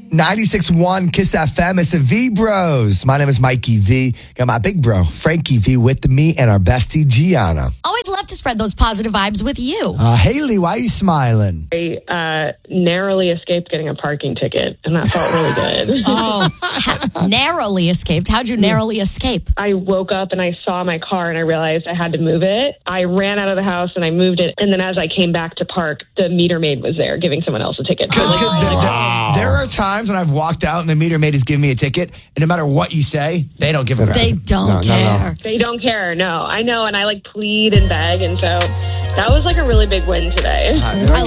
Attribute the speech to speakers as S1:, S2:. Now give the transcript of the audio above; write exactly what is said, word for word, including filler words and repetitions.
S1: ninety-six point one Kiss F M. It's the V Bros. My name is Mikey V. Got my big bro, Frankie V, with me and our bestie, Gianna.
S2: Always love to spread those positive vibes with you.
S3: Uh, Haley, why are you smiling?
S4: I uh, narrowly escaped getting a parking ticket, and that felt really good.
S2: Oh, ha- narrowly escaped. How'd you narrowly escape?
S4: I woke up and I saw my car, and I realized I had to move it. I ran out of the house, and I moved it. And then as I came back to park, the meter maid was there giving someone else a ticket.
S1: Cause,
S2: Oh,
S1: cause
S2: yeah.
S1: there,
S3: Wow.
S1: there are times when I've walked out and the meter maid has given me a ticket, and no matter what you say, they don't give it.
S2: They don't
S1: No, no,
S2: care.
S1: no.
S4: They don't care. No, I know. And I like plead and beg. And so that was like a really big win today.
S1: Uh, there we
S2: I